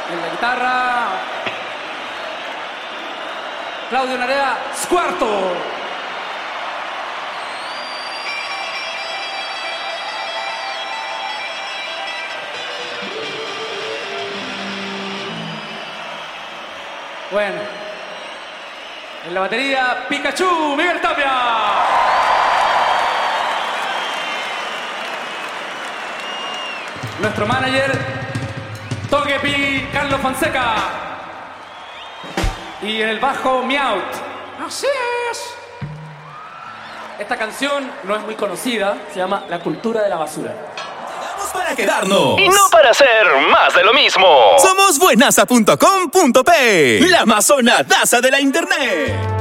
En la guitarra, Claudio Narea Squarto. Bueno, en la batería, Pikachu, Miguel Tapia. Nuestro manager, Togepi, Carlos Fonseca. Y en el bajo, Meowth. Así es. Esta canción no es muy conocida, se llama La Cultura de la Basura. Para quedarnos y no para hacer más de lo mismo. Somos buenaza.com.p, la mazonadaza de la internet.